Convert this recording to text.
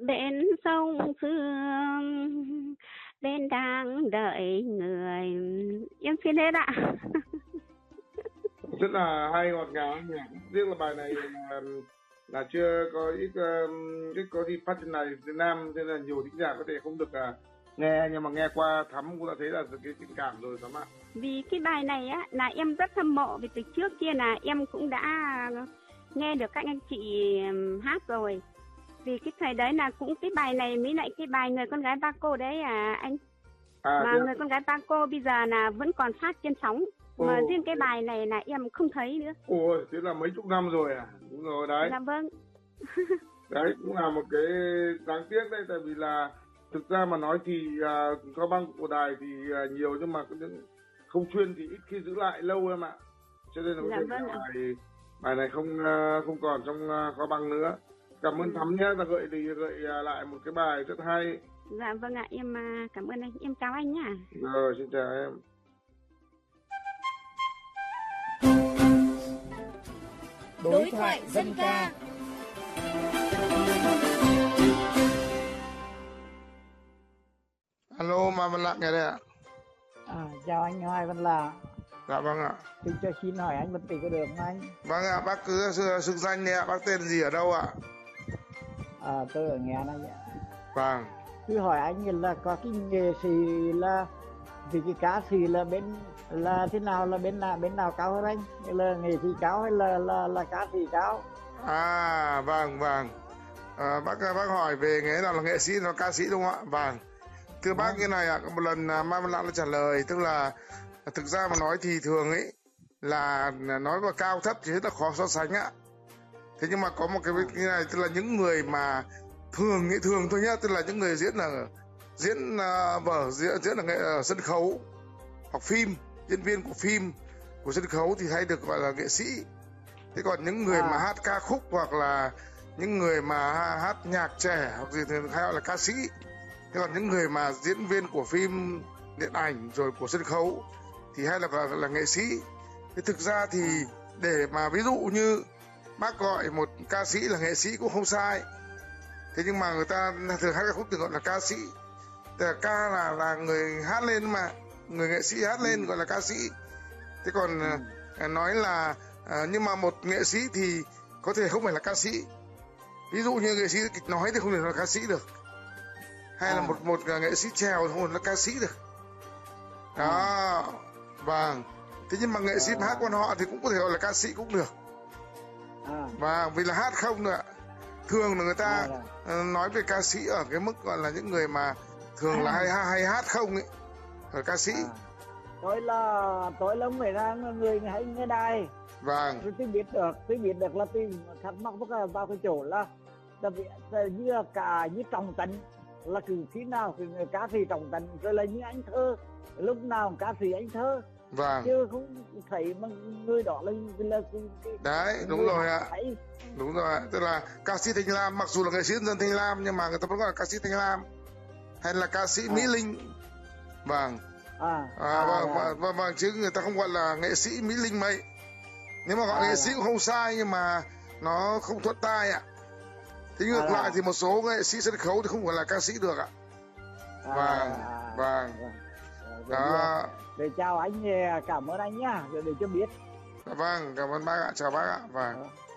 bên sông Sương, bên đang đợi người. Em xin hết ạ. Rất là hay, ngọt ngào nhỉ. Riêng là bài này là chưa có ít có gì phát trên này Việt Nam, nên là nhiều thính giả có thể không được nghe, nhưng mà nghe qua thắm cũng đã thấy là cái tình cảm rồi lắm ạ. Vì cái bài này á là em rất hâm mộ, vì từ trước kia là em cũng đã nghe được các anh chị hát rồi. Vì cái thời đấy là cũng cái bài này mới lại cái bài Người con gái ba cô đấy anh. Mà Người con gái ba cô bây giờ là vẫn còn phát trên sóng. Mà riêng cái bài này là em không thấy nữa. Ôi, thế là mấy chục năm rồi à? Đúng rồi đấy. Dạ vâng. Đấy cũng là một cái đáng tiếc đấy, tại vì là thực ra mà nói thì Cao Băng của đài thì nhiều, nhưng mà không chuyên thì ít khi giữ lại lâu em ạ. Cho nên là bài này không còn trong Cao Băng nữa. Cảm ơn Thắm nhé, là gợi lại một cái bài rất hay. Dạ vâng ạ, em cảm ơn anh, em chào anh nhá. Rồi, xin chào em. Đối thoại dân ca. Alo, Mai Văn Lạng nghe đây ạ. Chào anh Mai Văn Lạng. Dạ vâng ạ. Tôi cho xin hỏi anh một tí có được không anh? Vâng ạ, bác cứ xưng danh đi ạ, bác tên gì ở đâu ạ? Tôi ở Nghệ An. Vâng. Tôi hỏi anh là có cái nghệ sĩ là vì cái ca sĩ là thế nào, là bên nào cao hơn anh? Là nghệ sĩ cao hay là ca sĩ cao? Vâng. Bác hỏi về nghĩa nào là nghệ sĩ, là ca sĩ đúng không ạ? Vâng. Thưa bác, cái này ạ, một lần Mai Văn Lạng đã trả lời, tức là thực ra mà nói thì thường ấy là nói vào cao thấp thì rất là khó so sánh ạ. Thế nhưng mà có một cái này, tức là những người mà thường thôi nhá, tức là những người diễn vở diễn ở ở sân khấu hoặc phim, diễn viên của phim, của sân khấu thì hay được gọi là nghệ sĩ. Thế còn những người mà hát ca khúc hoặc là những người mà hát nhạc trẻ hoặc gì thì hay gọi là ca sĩ. Thế còn những người mà diễn viên của phim, điện ảnh rồi của sân khấu thì hay là nghệ sĩ. Thế thực ra thì để mà ví dụ như bác gọi một ca sĩ là nghệ sĩ cũng không sai. Thế nhưng mà người ta thường hát ca khúc thường gọi là ca sĩ. Tức là ca là người hát lên, mà người nghệ sĩ hát lên gọi là ca sĩ. Thế còn nói là nhưng mà một nghệ sĩ thì có thể không phải là ca sĩ. Ví dụ như nghệ sĩ kịch nói thì không thể là ca sĩ được. Hay là một nghệ sĩ chèo thì không thể là ca sĩ được. Đó. Vâng. Thế nhưng mà nghệ sĩ hát quan họ thì cũng có thể gọi là ca sĩ cũng được. Và vì là hát không nữa. Thường là người ta nói về ca sĩ ở cái mức gọi là những người mà thường là hay hát không ấy, là ca sĩ. Tôi là người hay nghe đài. Vâng. Tôi biết được là tôi thắc mắc vào cái chỗ là như Trọng Tấn là khi nào thì người ca sĩ Trọng Tấn, rồi là như anh Thơ, lúc nào ca sĩ anh Thơ. Vâng. Chứ không thấy mà người đó là đấy, đúng rồi ạ. Đúng rồi ạ. Tức là ca sĩ Thanh Lam, mặc dù là nghệ sĩ dân Thanh Lam nhưng mà người ta vẫn gọi là ca sĩ Thanh Lam. Hay là ca sĩ Mỹ Linh. Vâng. Vâng, chứ người ta không gọi là nghệ sĩ Mỹ Linh mấy. Nếu mà gọi nghệ sĩ cũng không sai, nhưng mà nó không thuận tai ạ. Thế ngược lại thì một số nghệ sĩ sân khấu thì không phải là ca sĩ được ạ. Vâng. Đó. Để chào anh, cảm ơn anh nhá, để cho biết. Vâng, cảm ơn bác ạ, chào bác ạ. Vâng.